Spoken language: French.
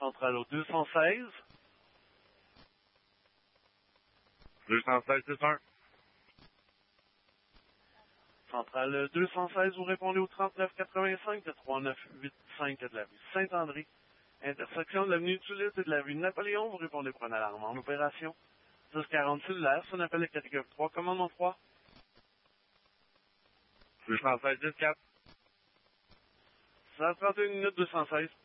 Centrale au 216. 216, c'est un. Centrale 216, vous répondez au 3985 de 3985 de la rue Saint-André. Intersection de l'avenue Tulipe et de la rue Napoléon, vous répondez pour une alarme en opération. 1040 cellulaire, c'est un appel de catégorie 3, commandement 3. 216, 14. Ça a 31 minutes 216.